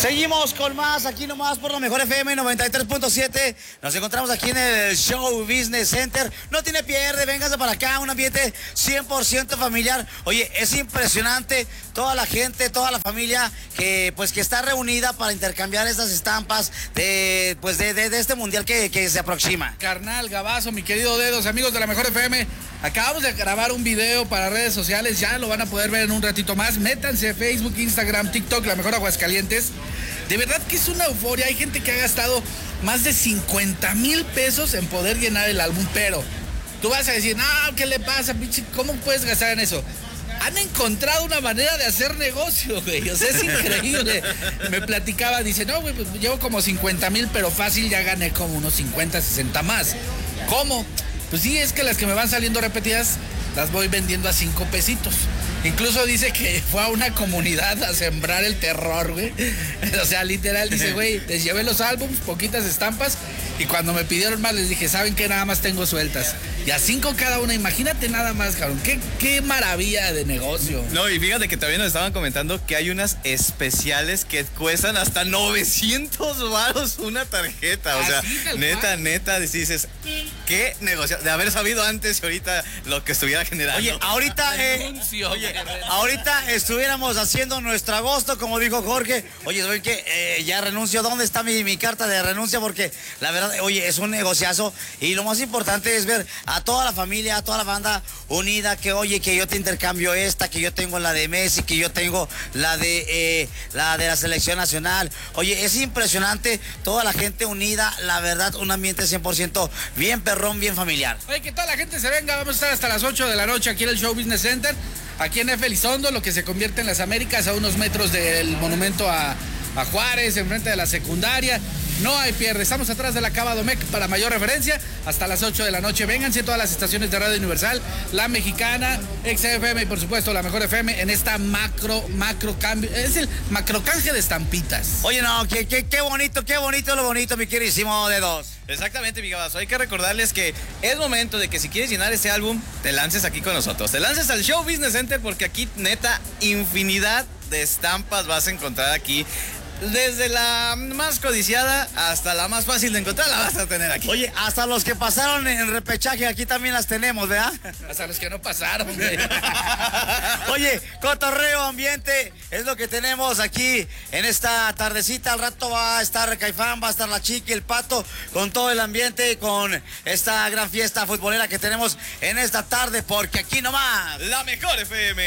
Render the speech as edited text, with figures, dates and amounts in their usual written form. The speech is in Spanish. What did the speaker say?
Seguimos con más, aquí nomás por la mejor FM 93.7. Nos encontramos aquí en el Show Business Center. No tiene pierde, véngase para acá, un ambiente 100% familiar. Oye, es impresionante toda la gente, toda la familia que está reunida para intercambiar estas estampas de este mundial que se aproxima. Carnal, Gabazo, mi querido Dedos, amigos de la mejor FM. Acabamos de grabar un video para redes sociales, ya lo van a poder ver en un ratito más. Métanse Facebook, Instagram, TikTok, La Mejor Aguascalientes. De verdad que es una euforia. Hay gente que ha gastado más de 50,000 pesos en poder llenar el álbum, pero tú vas a decir, no, ¿qué le pasa, pinche? ¿Cómo puedes gastar en eso? Han encontrado una manera de hacer negocio, güey. O sea, es increíble. Me platicaba, dice, no, güey, pues llevo como 50,000, pero fácil ya gané como unos 50, 60 más. ¿Cómo? Pues sí, es que las que me van saliendo repetidas las voy vendiendo a 5 pesitos. Incluso dice que fue a una comunidad a sembrar el terror, güey. O sea, literal, dice, güey, les llevé los álbums, poquitas estampas, y cuando me pidieron más les dije, ¿saben qué? Nada más tengo sueltas. Y a 5 cada una, imagínate nada más, cabrón. Qué maravilla de negocio. No, y fíjate que también nos estaban comentando que hay unas especiales que cuestan hasta 900 varos una tarjeta. O sea, neta, dices, qué negocio. De haber sabido antes y ahorita lo que estuviera generando. Oye, ahorita estuviéramos haciendo nuestro agosto, como dijo Jorge. Oye, ¿saben qué? Ya renuncio. ¿Dónde está mi carta de renuncia? Porque la verdad, oye, es un negociazo. Y lo más importante es ver a toda la familia, a toda la banda unida, que oye, que yo te intercambio esta, que yo tengo la de Messi, que yo tengo la de la selección nacional. Oye, es impresionante toda la gente unida, la verdad, un ambiente 100% bien perrón, bien familiar. Oye, que toda la gente se venga, vamos a estar hasta las 8 de la noche aquí en el Show Business Center, aquí en F. Elizondo, lo que se convierte en las Américas, a unos metros del monumento a Juárez, enfrente de la secundaria. No hay pierde, estamos atrás de la Cava Domecq para mayor referencia, hasta las 8 de la noche. Vénganse todas las estaciones de Radio Universal, La Mexicana, XFM y por supuesto La Mejor FM en esta macro cambio, es el macro canje de estampitas. Oye, no, qué bonito lo bonito, mi queridísimo Dedos. Exactamente, mi Gabazo. Hay que recordarles que es momento de que si quieres llenar ese álbum, te lances aquí con nosotros. Te lances al Show Business Center porque aquí, neta, infinidad de estampas vas a encontrar aquí. Desde la más codiciada hasta la más fácil de encontrar la vas a tener aquí. Oye, hasta los que pasaron en repechaje aquí también las tenemos, ¿verdad? Hasta los que no pasaron, güey. Oye, cotorreo, ambiente, es lo que tenemos aquí en esta tardecita. Al rato va a estar Caifán, va a estar la Chiqui, el Pato, con todo el ambiente, con esta gran fiesta futbolera que tenemos en esta tarde, porque aquí nomás La Mejor FM.